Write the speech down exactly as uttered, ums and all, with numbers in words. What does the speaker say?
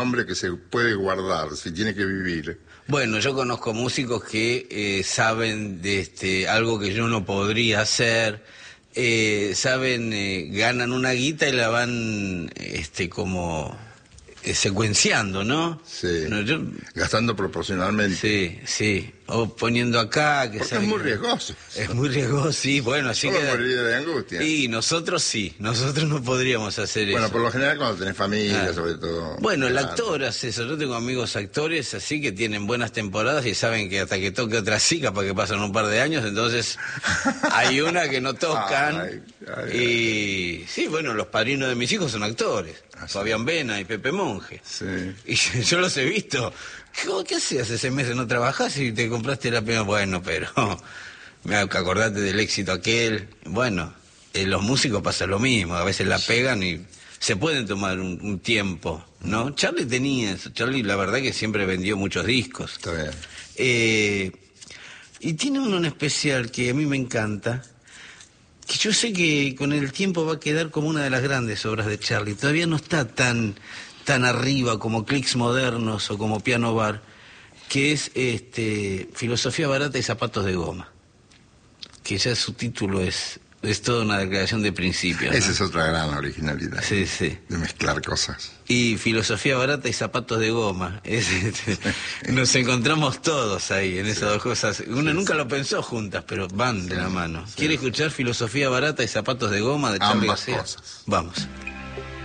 Hombre que se puede guardar, si tiene que vivir. Bueno, yo conozco músicos que eh, saben de este algo que yo no podría hacer, eh, saben, eh, ganan una guita y la van este como eh, secuenciando, ¿no? Sí, no, yo, gastando proporcionalmente. Sí, sí, o poniendo acá... que Porque es muy riesgoso. Es muy riesgoso, sí, bueno, así que... moriría de angustia. Y nosotros sí, nosotros no podríamos hacer bueno, eso. Bueno, por lo general cuando tenés familia, ah. sobre todo... Bueno, el actor hace eso, yo tengo amigos actores así que tienen buenas temporadas y saben que hasta que toque otra chica para que pasen un par de años, entonces hay una que no tocan. Ay, ay, y ay. Sí, bueno, los padrinos de mis hijos son actores, ah, Fabián Vena y Pepe Monge. Sí. Y yo los he visto. ¿Qué hacías ese mes? ¿No trabajás y te compraste la pena? Bueno, pero me acordate del éxito aquel. Bueno, eh, los músicos pasa lo mismo, a veces la pegan y se pueden tomar un, un tiempo, ¿no? Charlie tenía eso, Charlie la verdad que siempre vendió muchos discos. Está bien. Eh, y tiene uno en especial que a mí me encanta, que yo sé que con el tiempo va a quedar como una de las grandes obras de Charlie. Todavía no está tan... tan arriba como Clics Modernos o como Piano Bar, que es este Filosofía Barata y Zapatos de Goma, que ya su título es es toda una declaración de principios, ¿no? Esa es otra gran originalidad. Sí, sí. De mezclar cosas. Y Filosofía Barata y Zapatos de Goma. Es, este, nos encontramos todos ahí en esas sí. dos cosas. Uno sí, nunca sí. lo pensó juntas, pero van sí, de la mano. Sí, ¿Quiere sí. escuchar Filosofía Barata y Zapatos de Goma de Charlie García? Cosas. Vamos.